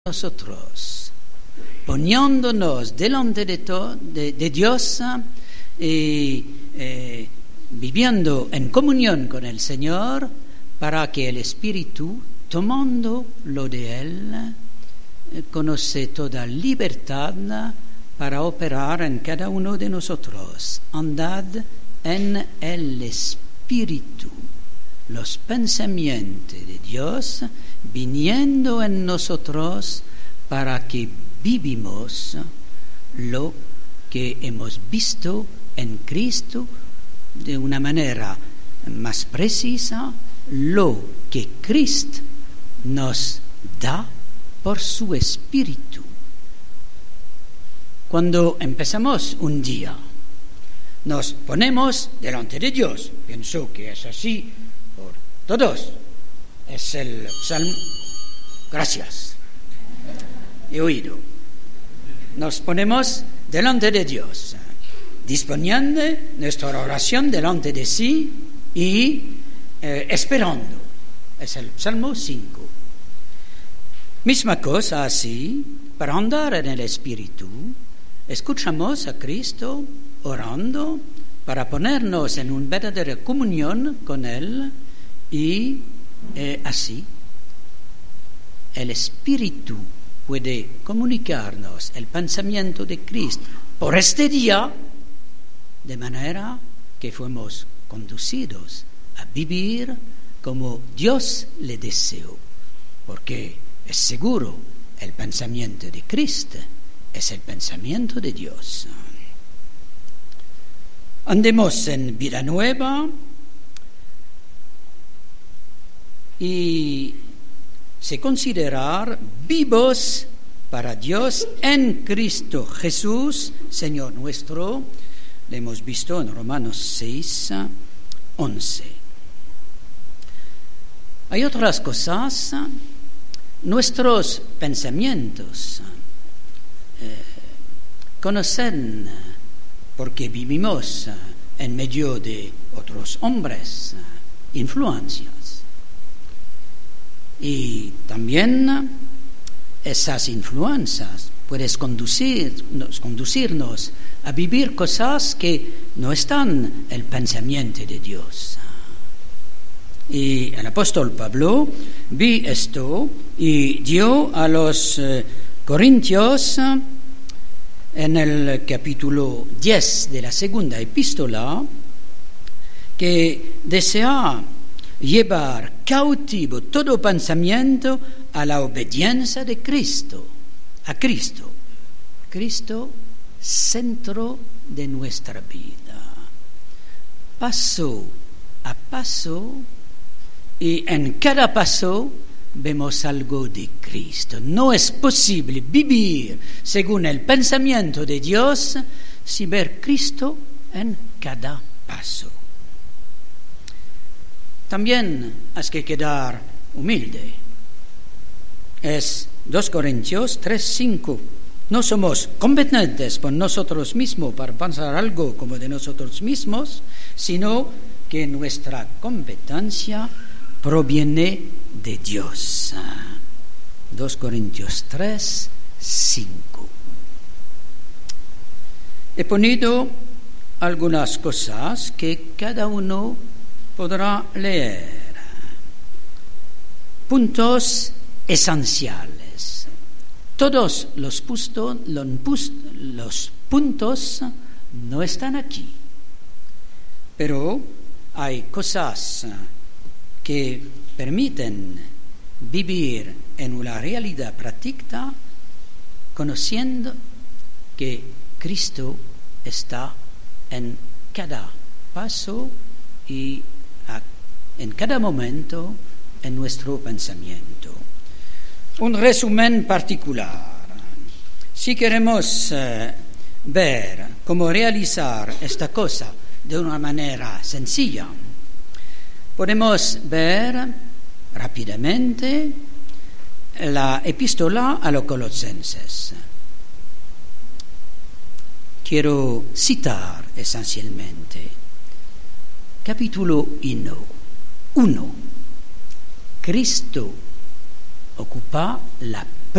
nosotros, poniéndonos delante de Dios y viviendo en comunión con el Señor, para que el Espíritu, tomando lo de Él, conoce toda libertad para operar en cada uno de nosotros. Andad en el Espíritu, los pensamientos de Dios viniendo en nosotros para que vivimos lo que hemos visto en Cristo de una manera más precisa, lo que Cristo nos da por su Espíritu. Cuando empezamos un día, nos ponemos delante de Dios. Pienso que es así por todos. Es el salmo. Gracias. He oído. Nos ponemos delante de Dios, disponiendo nuestra oración delante de sí y esperando. Es el Salmo 5. Misma cosa así, para andar en el Espíritu, escuchamos a Cristo orando para ponernos en una verdadera comunión con Él y así el Espíritu puede comunicarnos el pensamiento de Cristo por este día, de manera que fuimos conducidos a vivir como Dios le deseó, porque es seguro, el pensamiento de Cristo es el pensamiento de Dios. Andemos en vida nueva y se considerar vivos para Dios en Cristo Jesús, Señor nuestro. Lo hemos visto en Romanos 6, 11. Hay otras cosas. Nuestros pensamientos conocen, porque vivimos en medio de otros hombres, influencias. Y también esas influencias pueden conducirnos a vivir cosas que no están en el pensamiento de Dios. Y el apóstol Pablo vi esto y dio a los Corintios en el capítulo 10 de la segunda epístola que desea llevar cautivo todo pensamiento a la obediencia de Cristo, a Cristo. Cristo, centro de nuestra vida. Paso a paso, y en cada paso vemos algo de Cristo. No es posible vivir según el pensamiento de Dios sin ver Cristo en cada paso. También hay que quedar humilde. Es 2 Corintios 3:5. No somos competentes por nosotros mismos para pensar algo como de nosotros mismos, sino que nuestra competencia proviene de Dios. 2 Corintios 3:5. He ponido algunas cosas que cada uno podrá leer. Puntos esenciales. Todos los puntos no están aquí, pero hay cosas que permiten vivir en una realidad práctica, conociendo que Cristo está en cada paso y en cada momento en nuestro pensamiento. Un resumen particular. Si queremos ver cómo realizar esta cosa de una manera sencilla, podemos ver rápidamente la epístola a los Colosenses. Quiero citar esencialmente capítulo 1. Cristo ocupa la